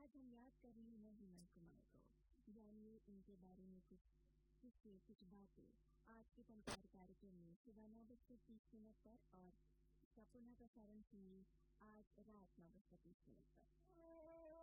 आज हम याद कर रहे हैं हेमंत कुमार को। जानिए इनके बारे में कुछ किस्से, कुछ बातें आज के संचार कार्यक्रम में सुबह 9:30 पर और इसका पुनः प्रसारण सुनिए आज रात 9:30 पर।